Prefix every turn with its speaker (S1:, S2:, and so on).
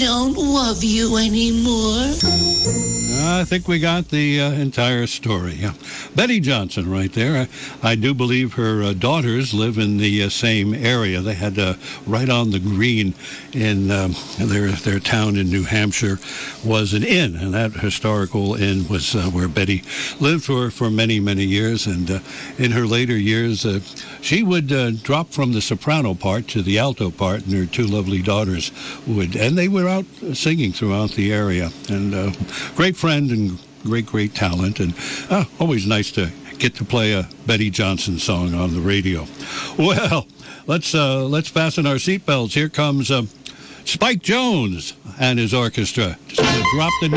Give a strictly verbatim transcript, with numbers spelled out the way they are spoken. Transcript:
S1: don't love you anymore.
S2: I think we got the uh, entire story. Yeah. Betty Johnson right there. I, I do believe her uh, daughters live in the uh, same area. They had uh, right on the green in um, their their town in New Hampshire was an inn, and that historical inn was uh, where Betty lived for, for many, many years. And uh, in her later years, uh, she would uh, drop from the soprano part to the alto part, and her two lovely daughters would, and they were out singing throughout the area. And uh, great friend and great, great talent, and uh, always nice to get to play a Betty Johnson song on the radio. Well, let's uh, let's fasten our seatbelts. Here comes uh, Spike Jones and his orchestra. Just gonna drop the